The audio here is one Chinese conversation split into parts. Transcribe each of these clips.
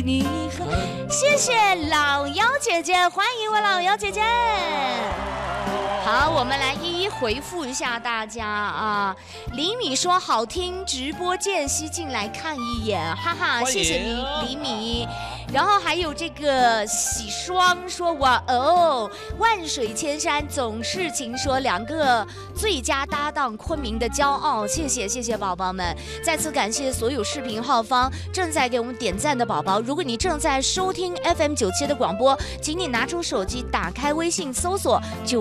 你好。谢谢老妖姐姐，欢迎我老妖姐姐。好，我们来一一回复一下大家啊。李米说好听，直播间隙进来看一眼，哈哈，谢谢你，李米。然后还有这个喜霜说哇哦，万水千山总是情说两个最佳搭档，昆明的骄傲，谢谢宝宝们，再次感谢所有视频号方正在给我们点赞的宝宝。如果你正在收听 FM97 的广播，请你拿出手机，打开微信，搜索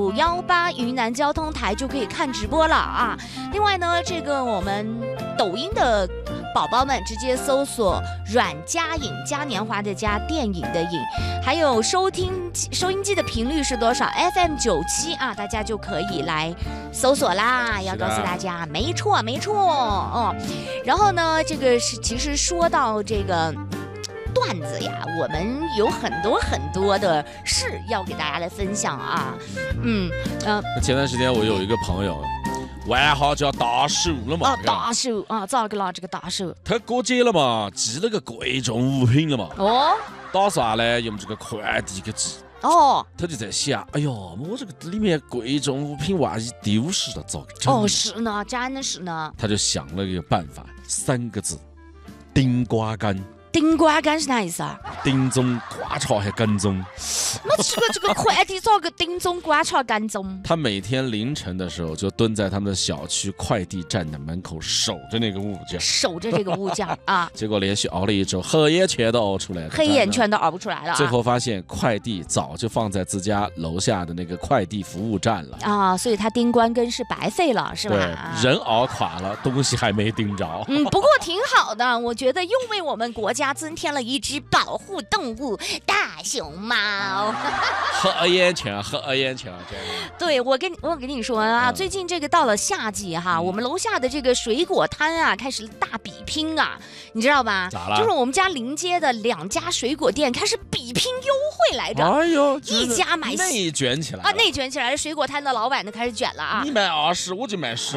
918云南交通台就可以看直播了啊。另外呢，这个我们抖音的宝宝们直接搜索阮佳颖，嘉年华的嘉，电影的影，还有收音机的频率是多少 FM97 啊，大家就可以来搜索啦。要告诉大家，没错哦。然后呢，这个是其实说到这个段子呀，我们有很多的事要给大家来分享啊。 前段时间我有一个朋友。完哈就要大寿了嘛？ 大寿啊，咋个了？这个大寿， 他过节了嘛，寄了个贵重物品了嘛。打算呢用这个快递给寄。他就在想，哎呦，我这个里面贵重物品万一丢失了，咋个整？ 是呢，真的是呢。 他就想了一个办法，3个字：顶瓜干。 顶瓜干是哪意思啊？ 顶中瓜茶还干中。 那这个快递咋个顶中瓜茶干中？ 他每天凌晨的时候就蹲在他们的小区快递站的门口守着那个物件， 守着这个物件啊。 结果连续熬了一周，黑眼圈都熬出来了， 黑眼圈都熬不出来了。 最后发现快递早就放在自家楼下的那个快递服务站了啊，所以他盯关根是白费了，是吧？ 对，人熬垮了，东西还没盯着。 不过挺好的，我觉得又为我们国家增添了一只保护动物大熊猫。 黑眼圈。 对，我跟你说啊，最近这个到了夏季哈，我们楼下的这个水果摊啊，开始大比拼啊，你知道吧？ 咋了？ 就是我们家邻街的2家水果店开始比拼优惠来着。 哎呦， 一家买内卷起来啊，内卷起来，水果摊的老板都开始卷了啊！ 你买20，我就卖10。